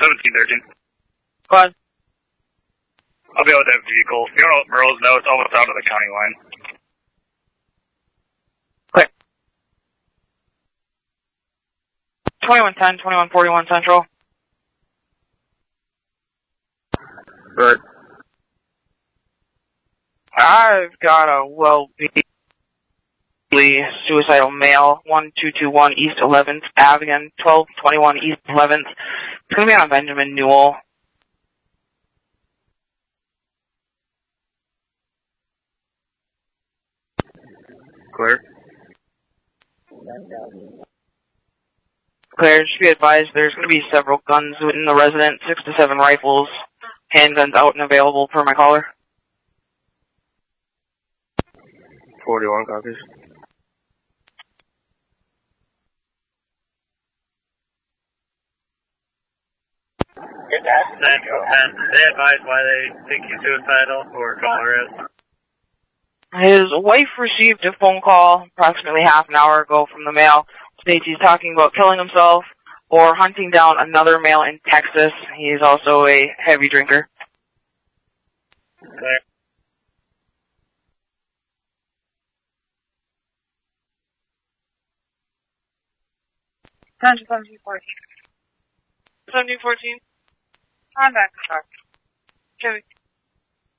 1713. Go ahead. I'll be with that vehicle. You don't know what Merle's know, it's almost out of the county line. Clear. 2110, 2141 Central. Right. I've got a suicidal male, 1221 East 11th Ave, 1221 East 11th. It's going to be on Benjamin Newell. Clear. Clear. Just be advised there's going to be several guns in the residence, 6 to 7 rifles, handguns out and available per my caller. 41 copies. Central 10. They advise why they think he's suicidal or caller is. His wife received a phone call approximately half an hour ago from the male. States he's talking about killing himself or hunting down another male in Texas. He's also a heavy drinker. Clear. Attention 1714. 1714. Contact the car.